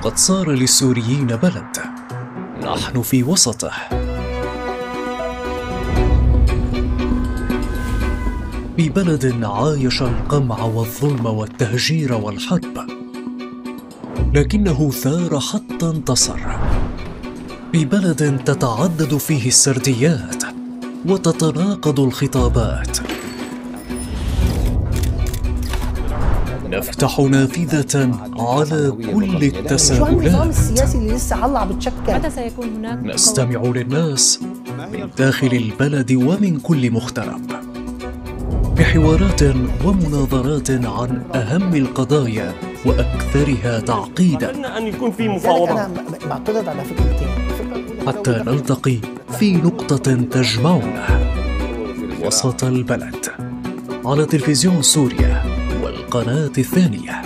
قد صار للسوريين بلد نحن في وسطه. في بلد عايش القمع والظلم والتهجير والحرب، لكنه ثار حتى انتصر. في بلد تتعدد فيه السرديات وتتناقض الخطابات. نفتح نافذة على كل التساؤلات. النظام السياسي اللي لسه عم بتشكل. متى سيكون هناك؟ نستمع للناس من داخل البلد ومن كل مغترب، بحوارات ومناظرات عن أهم القضايا وأكثرها تعقيداً. أن يكون في مفاوضات. أنا بعترض على فكرتين. حتى نلتقي في نقطة تجمعنا وسط البلد، على تلفزيون سوريا والقناة الثانية.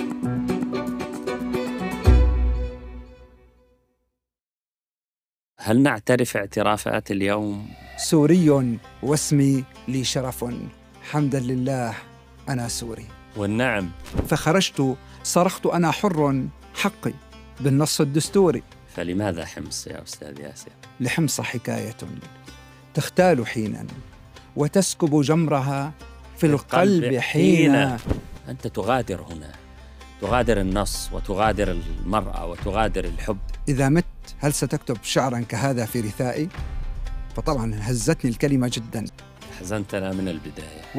هل نعترف اعترافات اليوم؟ سوري واسمي لي شرف، حمدا لله أنا سوري. والنعم. فخرجت صرخت أنا حر، حقي بالنص الدستوري. فلماذا حمص يا أستاذ ياسر؟ لحمص حكاية تختال حينا وتسكب جمرها في القلب حينا. أنت تغادر هنا، تغادر النص وتغادر المرأة وتغادر الحب. إذا مت هل ستكتب شعراً كهذا في رثائي؟ فطبعاً هزتني الكلمة جداً. حزنتنا من البداية.